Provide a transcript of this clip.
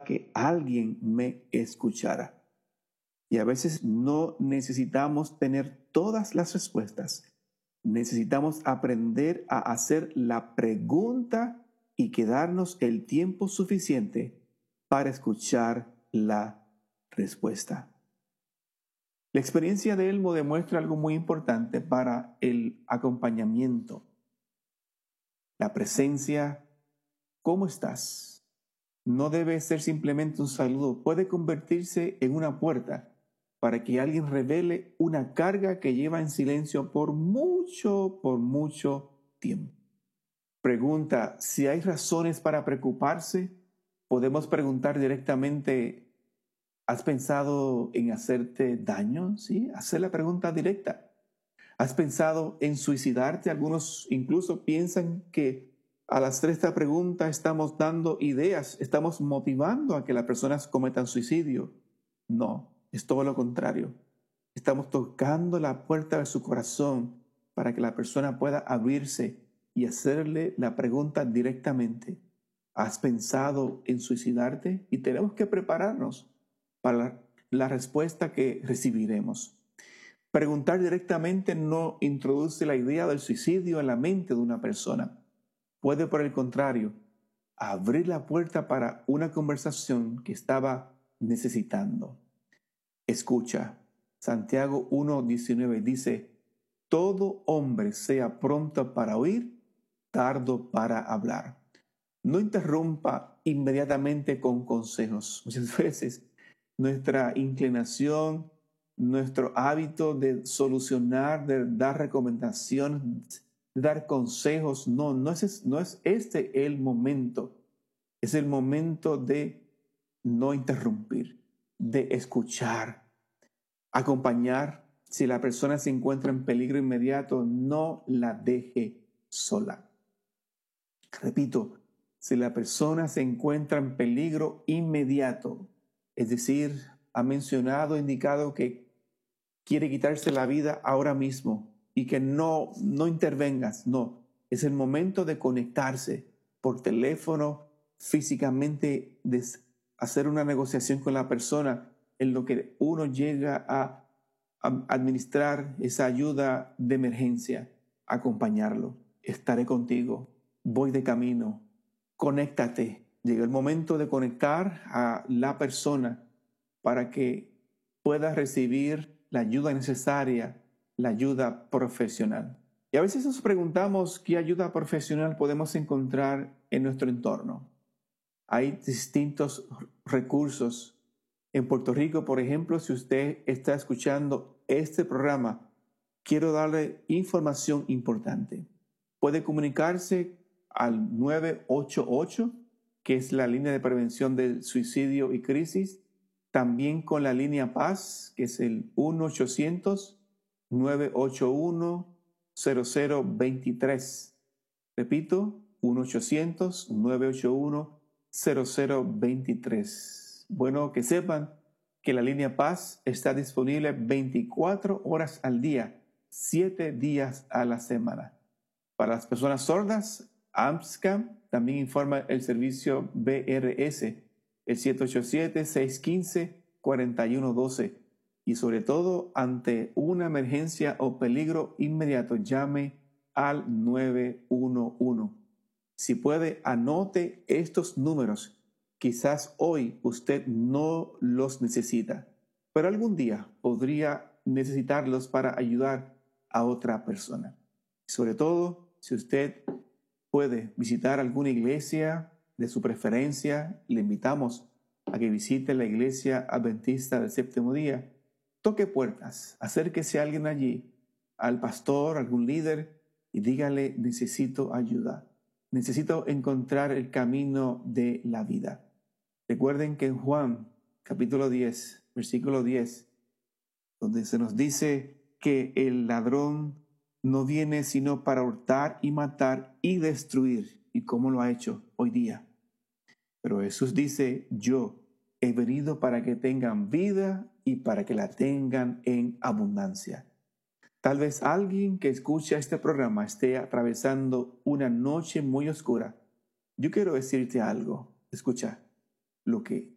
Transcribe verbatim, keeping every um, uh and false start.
que alguien me escuchara. Y a veces no necesitamos tener todas las respuestas. Necesitamos aprender a hacer la pregunta y quedarnos el tiempo suficiente para escuchar la respuesta. La experiencia de Elmo demuestra algo muy importante para el acompañamiento. La presencia, ¿cómo estás? No debe ser simplemente un saludo, puede convertirse en una puerta para que alguien revele una carga que lleva en silencio por mucho, por mucho tiempo. Pregunta, si hay razones para preocuparse, podemos preguntar directamente, ¿has pensado en hacerte daño? ¿Sí? Hacer la pregunta directa. ¿Has pensado en suicidarte? Algunos incluso piensan que al hacer esta pregunta estamos dando ideas, estamos motivando a que las personas cometan suicidio. No, es todo lo contrario. Estamos tocando la puerta de su corazón para que la persona pueda abrirse y hacerle la pregunta directamente. ¿Has pensado en suicidarte? Y tenemos que prepararnos para la respuesta que recibiremos. Preguntar directamente no introduce la idea del suicidio en la mente de una persona. Puede, por el contrario, abrir la puerta para una conversación que estaba necesitando. Escucha, Santiago uno diecinueve dice, todo hombre sea pronto para oír, tardo para hablar. No interrumpa inmediatamente con consejos. Muchas veces nuestra inclinación, nuestro hábito de solucionar, de dar recomendaciones, de dar consejos, no, no es, no es este el momento. Es el momento de no interrumpir, de escuchar, acompañar. Si la persona se encuentra en peligro inmediato, no la deje sola. Repito, si la persona se encuentra en peligro inmediato, es decir, ha mencionado, indicado que quiere quitarse la vida ahora mismo y que no, no intervengas, no. Es el momento de conectarse por teléfono, físicamente, de hacer una negociación con la persona en lo que uno llega a, a administrar esa ayuda de emergencia, acompañarlo. Estaré contigo, voy de camino, conéctate. Llega el momento de conectar a la persona para que pueda recibir la ayuda necesaria, la ayuda profesional. Y a veces nos preguntamos qué ayuda profesional podemos encontrar en nuestro entorno. Hay distintos recursos. En Puerto Rico, por ejemplo, si usted está escuchando este programa, quiero darle información importante. Puede comunicarse al nueve ocho ocho, que es la línea de prevención del suicidio y crisis, también con la línea Paz, que es el uno ochocientos, nueve ocho uno, cero cero dos tres. Repito, uno ochocientos, nueve ocho uno, cero cero dos tres. Bueno, que sepan que la línea Paz está disponible veinticuatro horas al día, siete días a la semana. Para las personas sordas, AMSCAM también informa el servicio B R S, el siete ocho siete, seis uno cinco, cuatro uno uno dos. Y sobre todo, ante una emergencia o peligro inmediato, llame al nueve uno uno. Si puede, anote estos números. Quizás hoy usted no los necesita, pero algún día podría necesitarlos para ayudar a otra persona. Sobre todo, si usted puede visitar alguna iglesia de su preferencia, le invitamos a que visite la iglesia adventista del séptimo día. Toque puertas, acérquese a alguien allí, al pastor, algún líder, y dígale, necesito ayuda. Necesito encontrar el camino de la vida. Recuerden que en Juan, capítulo diez, versículo diez, donde se nos dice que el ladrón no viene sino para hurtar y matar y destruir, y cómo lo ha hecho hoy día. Pero Jesús dice, yo he venido para que tengan vida y para que la tengan en abundancia. Tal vez alguien que escucha este programa esté atravesando una noche muy oscura. Yo quiero decirte algo. Escucha, lo que